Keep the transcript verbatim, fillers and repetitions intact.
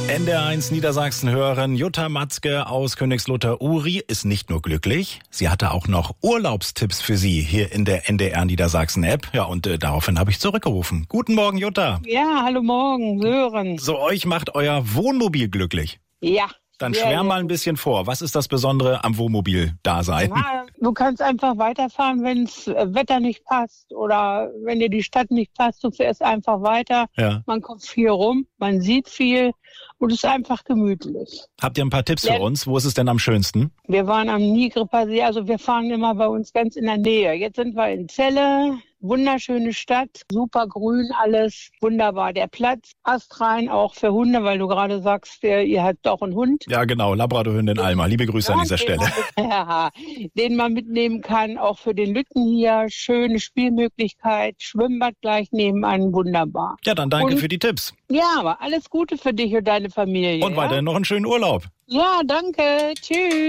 N D R eins Niedersachsen hören. Jutta Matzke aus Königslutter-Uri ist nicht nur glücklich, sie hatte auch noch Urlaubstipps für Sie hier in der N D R Niedersachsen App. Ja, und äh, daraufhin habe ich zurückgerufen. Guten Morgen, Jutta. Ja, hallo Morgen, Sören. So, euch macht euer Wohnmobil glücklich. Ja. Dann ja, schwärm ja. mal ein bisschen vor. Was ist das Besondere am Wohnmobil-Dasein? Ja, du kannst einfach weiterfahren, wenn das Wetter nicht passt oder wenn dir die Stadt nicht passt. Du fährst einfach weiter. Ja. Man kommt viel rum, man sieht viel und es ist einfach gemütlich. Habt ihr ein paar Tipps Ja. für uns? Wo ist es denn am schönsten? Wir waren am Nigripper See, also wir fahren immer bei uns ganz in der Nähe. Jetzt sind wir in Celle. Wunderschöne Stadt, super grün, alles wunderbar. Der Platz, astrein auch für Hunde, weil du gerade sagst, ihr, ihr habt auch einen Hund. Ja, genau, Labradorhündin Alma. Liebe Grüße Ja, an dieser den Stelle. Man, ja, den man mitnehmen kann, auch für den Lütten hier. Schöne Spielmöglichkeit, Schwimmbad gleich nebenan, wunderbar. Ja, dann danke Und- für die Tipps. Ja, aber alles Gute für dich und deine Familie. Und ja? weiterhin noch einen schönen Urlaub. Ja, danke. Tschüss.